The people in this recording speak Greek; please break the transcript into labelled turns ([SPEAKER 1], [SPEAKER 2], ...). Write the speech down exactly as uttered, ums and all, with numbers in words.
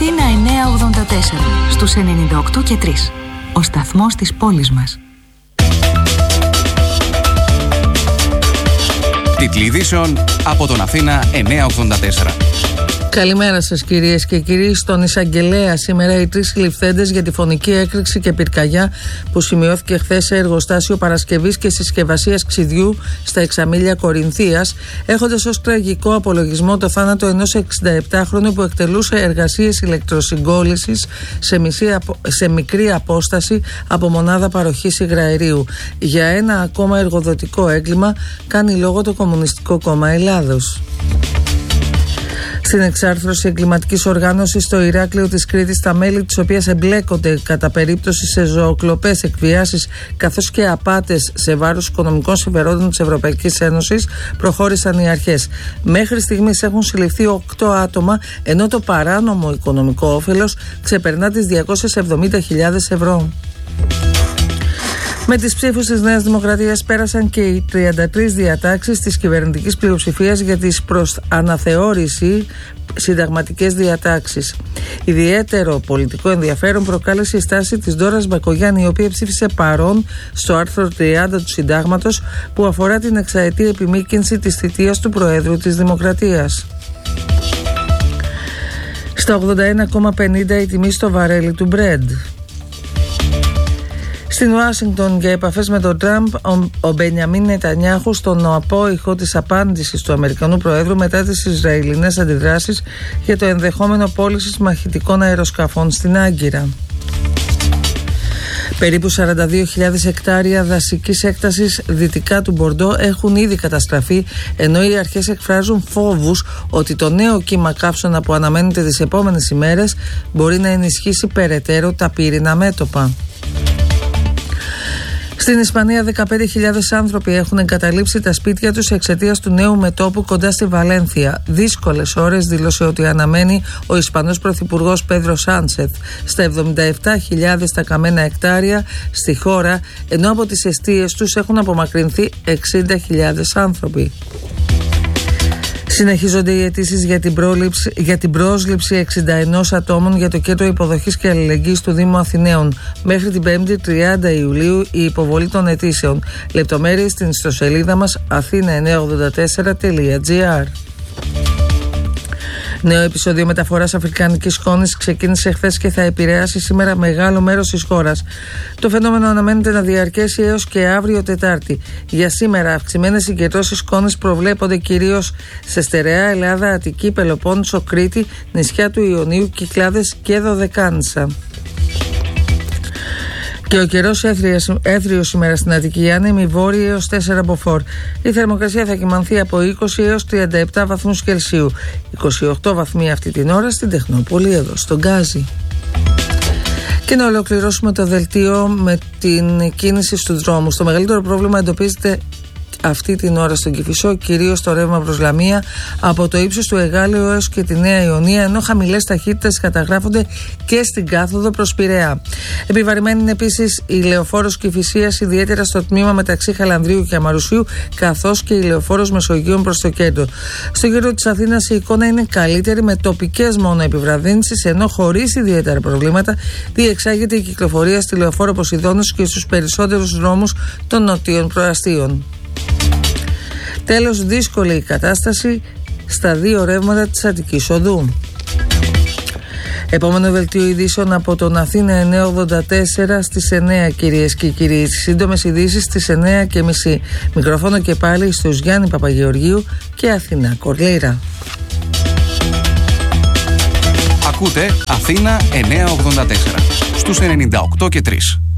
[SPEAKER 1] Αθήνα εννιακόσια ογδόντα τέσσερα, στους ενενήντα οκτώ και τρία. Ο σταθμός της πόλης μας.
[SPEAKER 2] Τίτλοι ειδήσεων από τον Αθήνα εννιακόσια ογδόντα τέσσερα.
[SPEAKER 3] Καλημέρα σας κυρίες και κύριοι. Στον Εισαγγελέα σήμερα οι τρεις συλληφθέντες για τη φωνική έκρηξη και πυρκαγιά που σημειώθηκε χθες σε εργοστάσιο παρασκευής και συσκευασίας ξυδιού στα Εξαμήλια Κορινθίας, έχοντας ως τραγικό απολογισμό το θάνατο ενός εξηνταεπτάχρονου που εκτελούσε εργασίες ηλεκτροσυγκόλλησης σε, μισή, σε μικρή απόσταση από μονάδα παροχής υγραερίου. Για ένα ακόμα εργοδοτικό έγκλημα κάνει λόγο το Κομμουνιστικό Κόμμα Ελλάδος. Στην εξάρθρωση εγκληματικής οργάνωσης στο Ηράκλειο της Κρήτης, τα μέλη της οποίας εμπλέκονται κατά περίπτωση σε ζωοκλοπές, εκβιάσεις καθώς και απάτες σε βάρος οικονομικών συμφερόντων της Ευρωπαϊκής Ένωσης, προχώρησαν οι αρχές. Μέχρι στιγμής έχουν συλληφθεί οκτώ άτομα, ενώ το παράνομο οικονομικό όφελος ξεπερνά τις διακόσιες εβδομήντα χιλιάδες ευρώ. Με τις ψήφους της Νέας Δημοκρατίας πέρασαν και οι τριάντα τρεις διατάξεις της κυβερνητικής πλειοψηφίας για τις προς αναθεώρηση συνταγματικές διατάξεις. Ιδιαίτερο πολιτικό ενδιαφέρον προκάλεσε η στάση της Ντόρας Μπακογιάννη, η οποία ψήφισε παρόν στο άρθρο τριάντα του Συντάγματος που αφορά την εξαετή επιμήκυνση της θητείας του Προέδρου της Δημοκρατίας. Στα ογδόντα ένα κόμμα πενήντα η τιμή στο βαρέλι του μπρεντ. Στην Ουάσιγκτον, για επαφές με τον Τραμπ, ο Μπενιαμίν Νετανιάχου στον απόϊχο της απάντησης του Αμερικανού Προέδρου μετά τις Ισραηλινές αντιδράσεις για το ενδεχόμενο πώλησης μαχητικών αεροσκαφών στην Άγκυρα. Περίπου σαράντα δύο χιλιάδες εκτάρια δασικής έκτασης δυτικά του Μπορντό έχουν ήδη καταστραφεί, ενώ οι αρχές εκφράζουν φόβους ότι το νέο κύμα καύσωνα που αναμένεται τις επόμενες ημέρες μπορεί να ενισχύσει περαιτέρω τα πύριννα μέτωπα. Στην Ισπανία, δεκαπέντε χιλιάδες άνθρωποι έχουν εγκαταλείψει τα σπίτια τους εξαιτίας του νέου μετώπου κοντά στη Βαλένθια. Δύσκολες ώρες, δήλωσε ότι αναμένει ο Ισπανός Πρωθυπουργός Πέδρο Σάντσεθ στα εβδομήντα επτά χιλιάδες τα καμένα εκτάρια στη χώρα, ενώ από τις εστίες τους έχουν απομακρυνθεί εξήντα χιλιάδες άνθρωποι. Συνεχίζονται οι αιτήσεις για την, πρόληψη, για την πρόσληψη εξήντα ένα ατόμων για το κέντρο υποδοχής και αλληλεγγύης του Δήμου Αθηναίων. Μέχρι την πέμπτη τριάντα Ιουλίου η υποβολή των αιτήσεων. Λεπτομέρειες στην ιστοσελίδα μας αθήνα εννιακόσια ογδόντα τέσσερα τελεία τζι άρ. Νέο επεισόδιο μεταφοράς αφρικανικής σκόνης ξεκίνησε χθες και θα επηρεάσει σήμερα μεγάλο μέρος της χώρας. Το φαινόμενο αναμένεται να διαρκέσει έως και αύριο Τετάρτη. Για σήμερα αυξημένες συγκεντρώσεις σκόνης προβλέπονται κυρίως σε στερεά Ελλάδα, Αττική, Πελοπόννησο, Κρήτη, νησιά του Ιωνίου, Κυκλάδες και Δωδεκάνησα. Και ο καιρός έθριος σήμερα στην Αττική, άνεμοι βόρειοι έως τέσσερα μποφόρ. Η θερμοκρασία θα κυμανθεί από είκοσι έως τριάντα επτά βαθμούς Κελσίου. είκοσι οκτώ βαθμοί αυτή την ώρα στην Τεχνόπολη, εδώ στον Γκάζι. Και να ολοκληρώσουμε το δελτίο με την κίνηση στους δρόμους. Το μεγαλύτερο πρόβλημα εντοπίζεται αυτή την ώρα στον Κηφισό, κυρίως το ρεύμα προς Λαμία από το ύψος του Εγάλεου έως και τη Νέα Ιωνία, ενώ χαμηλές ταχύτητες καταγράφονται και στην κάθοδο προς Πειραιά. Επιβαρημένη είναι επίσης η λεωφόρος Κηφισίας, ιδιαίτερα στο τμήμα μεταξύ Χαλανδρίου και Αμαρουσίου, καθώς και η λεωφόρος Μεσογείων προς το κέντρο. Στο κέντρο της Αθήνας η εικόνα είναι καλύτερη, με τοπικές μόνο επιβραδύνσεις, ενώ χωρίς ιδιαίτερα προβλήματα διεξάγεται η κυκλοφορία στη λεωφόρο Ποσειδώνος και στους περισσότερους δρόμους των νοτίων προαστίων. Τέλος, δύσκολη η κατάσταση στα δύο ρεύματα της Αττικής Οδού. Επόμενο δελτίο ειδήσεων από τον Αθήνα εννιακόσια ογδόντα τέσσερα στις εννέα, κυρίες και κύριοι. Σύντομες ειδήσεις στις εννέα και μισή. Μικρόφωνο και πάλι στους Γιάννη Παπαγεωργίου και Αθηνά Κορλήρα.
[SPEAKER 2] Ακούτε Αθήνα εννιακόσια ογδόντα τέσσερα στους ενενήντα οκτώ και τρία.